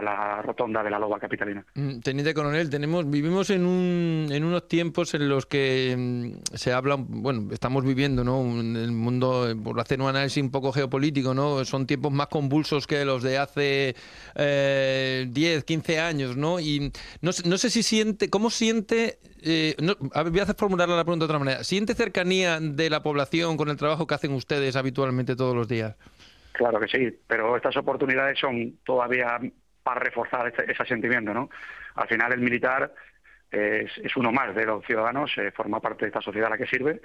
la rotonda de la Loba capitalina. Teniente coronel, vivimos en unos tiempos en los que se habla, bueno, estamos viviendo, ¿no? El mundo, por hacer un análisis un poco geopolítico, ¿no? Son tiempos más convulsos que los de hace 10, 15 años, ¿no? Y no sé si siente, ¿cómo siente? Voy a formular la pregunta de otra manera. ¿Siente cercanía de la población con el trabajo que hacen ustedes habitualmente todos los días? Claro que sí, pero estas oportunidades son todavía para reforzar ese sentimiento, ¿no? Al final el militar es uno más de los ciudadanos, forma parte de esta sociedad a la que sirve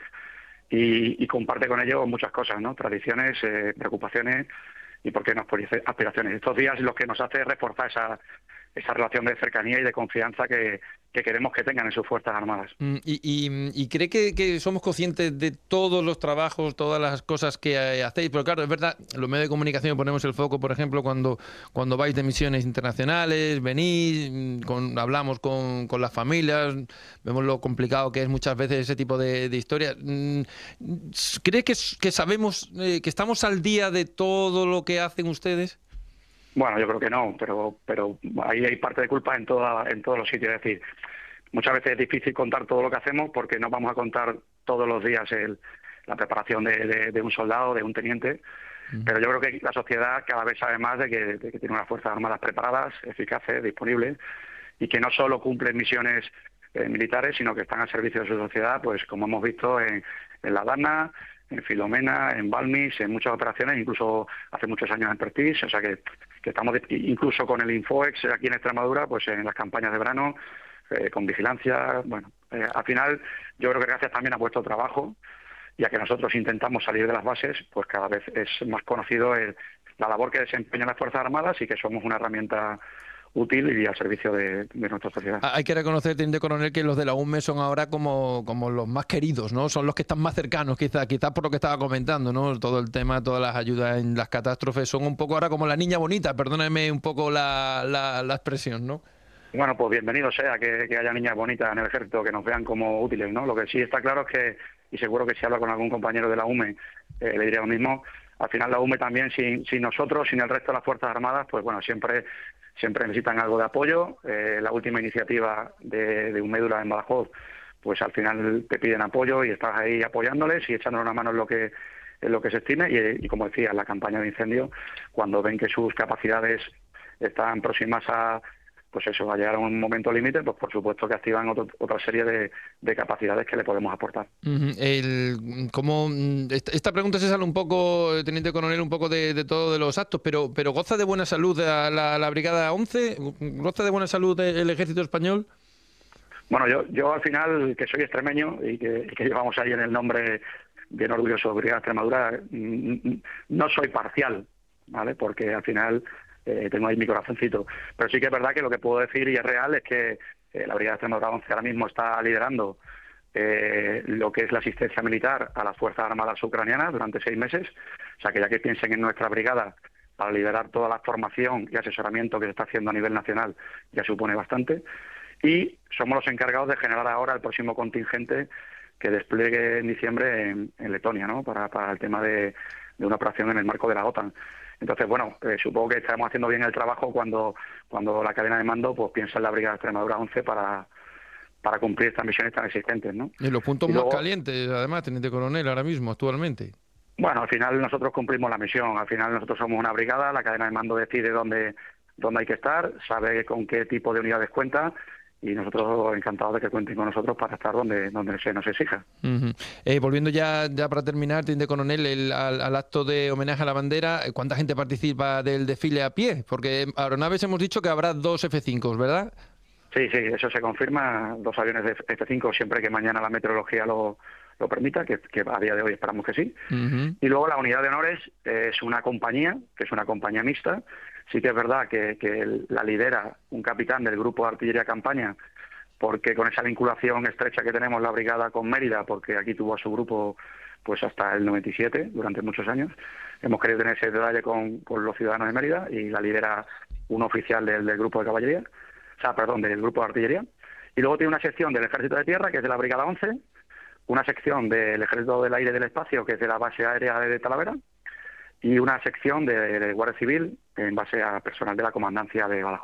y comparte con ellos muchas cosas, ¿no? Tradiciones, preocupaciones y, por qué no, aspiraciones. Estos días lo que nos hace es reforzar esa relación de cercanía y de confianza que queremos que tengan en sus Fuerzas Armadas. ¿Y cree que somos conscientes de todos los trabajos, todas las cosas que hacéis? Pero claro, es verdad, los medios de comunicación ponemos el foco, por ejemplo, cuando vais de misiones internacionales, venís, hablamos con las familias, vemos lo complicado que es muchas veces ese tipo de historias. ¿Cree que sabemos, que estamos al día de todo lo que hacen ustedes? Bueno, yo creo que no, pero ahí hay parte de culpa en todos los sitios. Es decir, muchas veces es difícil contar todo lo que hacemos porque no vamos a contar todos los días la preparación de un soldado, de un teniente, pero yo creo que la sociedad cada vez sabe más de que tiene unas Fuerzas Armadas preparadas, eficaces, disponibles, y que no solo cumplen misiones militares, sino que están al servicio de su sociedad, pues como hemos visto en La Dana, en Filomena, en Balmis, en muchas operaciones, incluso hace muchos años en Prestige, o sea que estamos incluso con el Infoex aquí en Extremadura, pues en las campañas de verano, con vigilancia. Bueno, al final yo creo que gracias también a vuestro trabajo y a que nosotros intentamos salir de las bases, pues cada vez es más conocido la labor que desempeñan las Fuerzas Armadas y que somos una herramienta útil y al servicio de nuestra sociedad. Hay que reconocer, teniente coronel, que los de la UME son ahora como los más queridos, ¿no? Son los que están más cercanos, quizás por lo que estaba comentando, ¿no? Todo el tema, todas las ayudas en las catástrofes son un poco ahora como la niña bonita, perdóneme un poco la expresión, ¿no? Bueno, pues bienvenido sea que haya niñas bonitas en el ejército, que nos vean como útiles, ¿no? Lo que sí está claro es que, y seguro que si habla con algún compañero de la UME, le diría lo mismo, al final la UME también, sin nosotros, sin el resto de las Fuerzas Armadas, pues bueno, siempre necesitan algo de apoyo. La última iniciativa de UMEDULA en Badajoz, pues al final te piden apoyo y estás ahí apoyándoles y echándoles una mano en lo que se estime. Y como decía, la campaña de incendio, cuando ven que sus capacidades están próximas a llegar a un momento límite, pues por supuesto que activan otra serie de capacidades que le podemos aportar. Esta pregunta se sale un poco, teniente coronel, un poco de todo de los actos, pero ¿goza de buena salud la Brigada 11? ¿Goza de buena salud el Ejército Español? Bueno, yo al final, que soy extremeño y que llevamos ahí en el nombre bien orgulloso Brigada Extremadura, no soy parcial, ¿vale? Porque al final tengo ahí mi corazoncito. Pero sí que es verdad que lo que puedo decir, y es real, es que la Brigada Extremadura 11 ahora mismo está liderando lo que es la asistencia militar a las Fuerzas Armadas ucranianas durante 6 meses. O sea, que ya que piensen en nuestra brigada para liderar toda la formación y asesoramiento que se está haciendo a nivel nacional, ya supone bastante. Y somos los encargados de generar ahora el próximo contingente que despliegue en diciembre en Letonia, ¿no? Para el tema de una operación en el marco de la OTAN. Entonces, bueno, supongo que estamos haciendo bien el trabajo cuando la cadena de mando pues piensa en la Brigada Extremadura 11 para cumplir estas misiones tan existentes, ¿no? En los puntos luego, más calientes, además, teniente coronel, ahora mismo, actualmente. Bueno, al final nosotros cumplimos la misión. Al final nosotros somos una brigada, la cadena de mando decide dónde hay que estar, sabe con qué tipo de unidades cuenta, y nosotros encantados de que cuenten con nosotros para estar donde se nos exija. Volviendo ya para terminar, teniente coronel, al acto de homenaje a la bandera, ¿cuánta gente participa del desfile a pie? Porque en aeronaves hemos dicho que habrá 2 F-5, ¿verdad? Sí, eso se confirma, 2 aviones de F-5 siempre que mañana la meteorología lo permita, que a día de hoy esperamos que sí. Y luego la unidad de honores es una compañía, que es una compañía mixta. Sí que es verdad que la lidera un capitán del Grupo de Artillería Campaña, porque con esa vinculación estrecha que tenemos la brigada con Mérida, porque aquí tuvo a su grupo pues hasta el 97, durante muchos años, hemos querido tener ese detalle con los ciudadanos de Mérida, y la lidera un oficial del Grupo de Caballería, del Grupo de Artillería. Y luego tiene una sección del Ejército de Tierra, que es de la Brigada 11, una sección del Ejército del Aire y del Espacio, que es de la Base Aérea de Talavera, y una sección de Guardia Civil en base a personal de la Comandancia de Badajoz.